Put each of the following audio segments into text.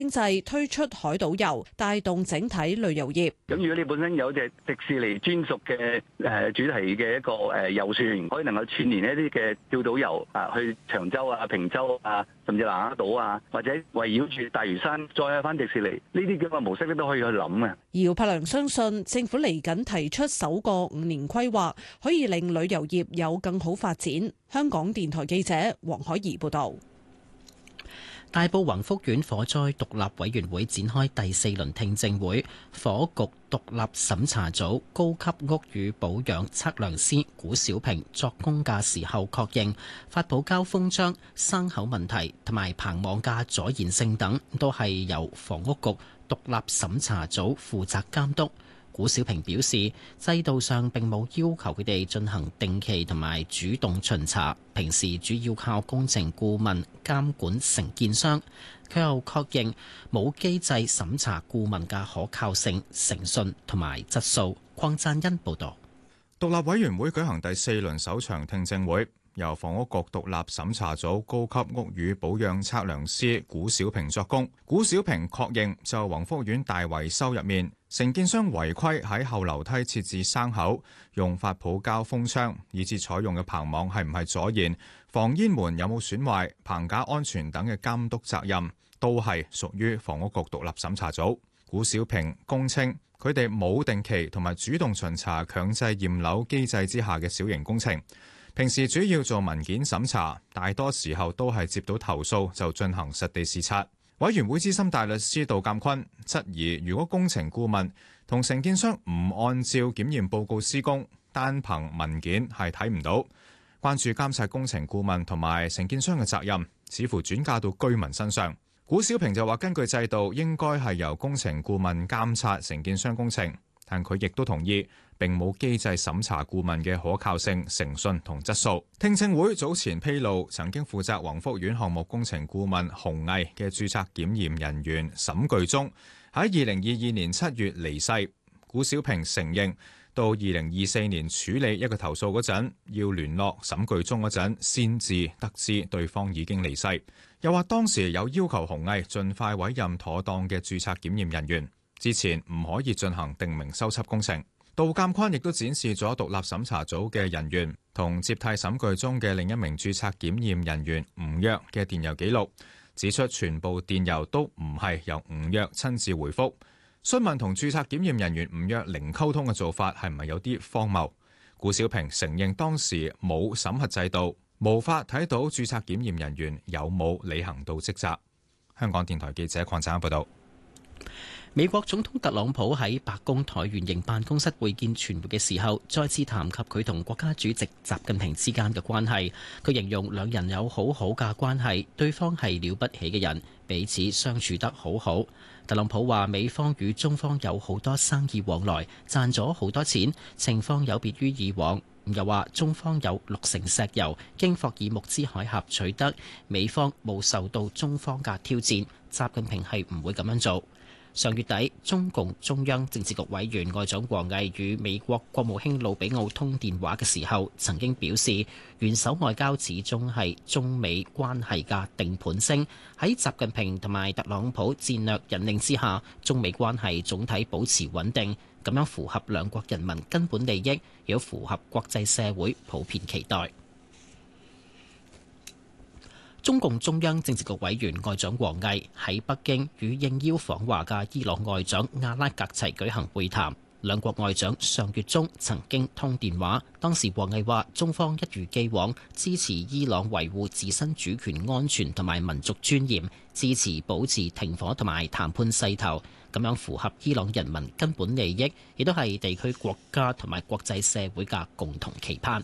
經濟推出海島遊，帶動整體旅遊業。 咁如果你本身有隻迪士尼專屬嘅主題嘅一個遊船，可以能夠串連一啲嘅跳島遊去長洲啊、平洲啊，甚至南丫島啊，或者圍繞住大嶼山再去翻迪士尼，呢啲咁嘅模式咧都可以去諗啊。 姚柏良相信政府嚟緊提出首個5年規劃，可以令旅遊業有更好發展。香港電台記者黃海怡報道。 大埔宏福苑火災獨立委員會展開第4輪聽證會，火局獨立審查組高級屋宇保養測量師古小平作供嘅時候確認，發泡膠封窗、生口問題同埋棚網嘅阻燃性等都係由房屋局獨立審查組負責監督。古小平表示，制度上並冇要求佢哋進行定期同埋主動巡查，平時主要靠工程顧問監管承建商。佢又確認冇機制審查顧問嘅可靠性、誠信同埋質素。鄺贊恩報導。 獨立委員會舉行第4輪首場聽證會，由房屋局獨立審查組高級屋宇保養測量師古小平作供。古小平確認就宏福苑大維修入面，承建商違規喺後樓梯設置生口，用發泡膠封窗，以致採用嘅棚網係唔係阻燃、防煙門有冇損壞、棚架安全等嘅監督責任，都係屬於房屋局獨立審查組。古小平供稱，佢哋冇定期同埋主動巡查強制驗樓機制之下嘅小型工程，平時主要做文件審查，大多時候都係接到投訴就進行實地視察。委員會資深大律師杜鑑坤質疑，如果工程顧問同承建商唔按照檢驗報告施工，單憑文件係睇唔到，關注監察工程顧問同埋承建商嘅責任，似乎轉嫁到居民身上。古小平就話，根據制度應該係由工程顧問監察承建商工程，但佢亦都同意並冇機制審查顧問嘅可靠性、誠信同質素。聽證會早前披露，曾經負責宏福苑項目工程顧問弘毅嘅註冊檢驗人員沈巨忠喺2022年7月離世。古小平承認到2024年處理一個投訴嗰陣，要聯絡沈巨忠嗰陣，先至得知對方已經離世。又話當時有要求弘毅盡快委任妥當嘅註冊檢驗人員，之前唔可以進行定名修葺工程。杜鑑坤亦都展示咗獨立審查組嘅人員同接替沈巨忠嘅另一名註冊檢驗人員吳躍嘅電郵記錄，指出全部電郵都唔係由吳躍親自回覆。詢問同註冊檢驗人員吳躍零溝通嘅做法係唔係有啲荒謬？古小平承認當時冇審核制度，無法睇到註冊檢驗人員有冇履行到職責。香港電台記者鄺贊恩報道。 美國總統特朗普喺白宮橢圓形辦公室會見傳媒嘅時候，再次談及佢同國家主席習近平之間嘅關係。佢形容兩人有好好嘅關係，對方係了不起嘅人，彼此相處得好好。特朗普話美方與中方有好多生意往來，賺咗好多錢，情況有別於以往。又話中方有60成石油經霍爾木茲海峽取得，美方冇受到中方嘅挑戰，習近平係唔會咁樣做。上月底，中共中央政治局委員外長王毅與美國國務卿魯比奧通電話嘅時候，曾經表示，元首外交始終係中美關係嘅定盤星。喺習近平同埋特朗普戰略引領之下，中美關係總體保持穩定，咁樣符合兩國人民根本利益，亦都符合國際社會普遍期待。中共中央政治局委員外長王毅喺北京與應邀訪華嘅伊朗外長阿拉格齊舉行會談，兩國外長上月中曾經通電話。當時王毅話，中方一如既往支持伊朗維護自身主權安全同埋民族尊嚴，支持保持停火同埋談判勢頭，咁樣符合伊朗人民根本利益，亦都係地區國家同埋國際社會嘅共同期盼。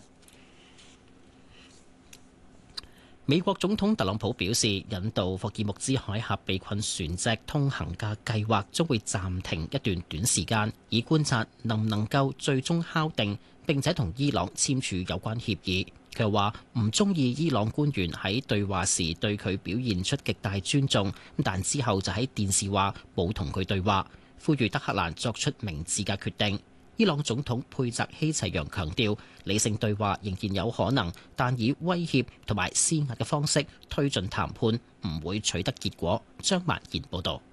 美國總統特朗普表示，引導霍爾木茲海峽被困船隻通行嘅計劃將會暫停一段短時間，以觀察能唔能夠最終敲定並且同伊朗簽署有關協議。佢又話唔中意伊朗官員喺對話時對佢表現出極大尊重，但之後就喺電視話冇同佢對話，呼籲德黑蘭作出明智嘅決定。伊朗總統佩澤希齊揚強調，理性對話仍然有可能，但以威脅同埋施壓嘅方式推進談判唔會取得結果。張曼賢報導。